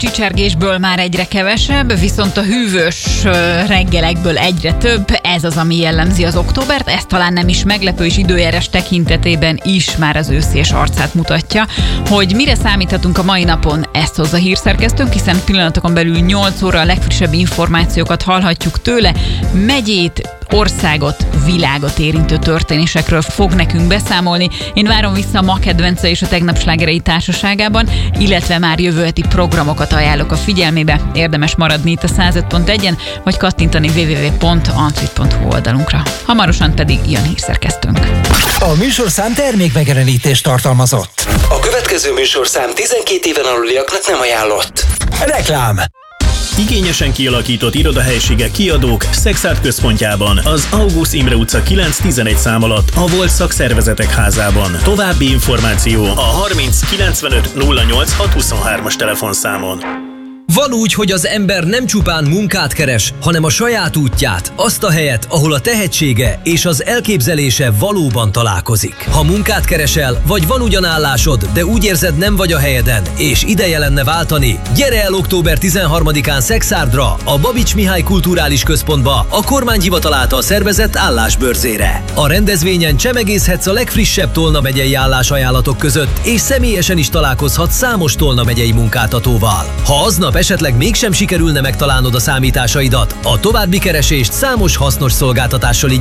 Csicsergésből már egyre kevesebb, viszont a hűvös reggelekből egyre több. Ez az, ami jellemzi az októbert. Ez talán nem is meglepő, és időjárás tekintetében is már az őszés arcát mutatja. Hogy mire számíthatunk a mai napon, ezt hozza hírszerkesztőnk, hiszen pillanatokon belül 8 óra a legfrissebb információkat hallhatjuk tőle. Megyét, országot, világot érintő történésekről fog nekünk beszámolni. Én várom vissza a ma kedvence és a tegnap slágerei társaságában, illetve már jövő heti programokat ajánlok a figyelmébe. Érdemes maradni itt a 105.1-en, vagy kattintani www.antrit.hu oldalunkra. Hamarosan pedig jön hírszerkesztőnk. A műsorszám termékmegjelenítést tartalmazott. A következő műsorszám 12 éven aluliaknak nem ajánlott. Reklám. Igényesen kialakított irodahelyiségek, kiadók Szexárd központjában, az August Imre utca 9-11 szám alatt, a Volt Szakszervezetek házában. További információ a 30 95 08 623-as telefonszámon. Van úgy, hogy az ember nem csupán munkát keres, hanem a saját útját, azt a helyet, ahol a tehetsége és az elképzelése valóban találkozik. Ha munkát keresel, vagy van ugyan állásod, de úgy érzed, nem vagy a helyeden, és ideje lenne váltani, gyere el október 13-án Szexárdra, a Babics Mihály Kulturális Központba, a kormányhivatal által szervezett állásbörzére. A rendezvényen csemegészhetsz a legfrissebb Tolna megyei állásajánlatok között, és személyesen is találkozhatsz számos Tolna megyei munkáltatóval. Ha aznap esetleg mégsem sikerülne megtalálnod a számításaidat, a további keresést számos hasznos szolgáltatással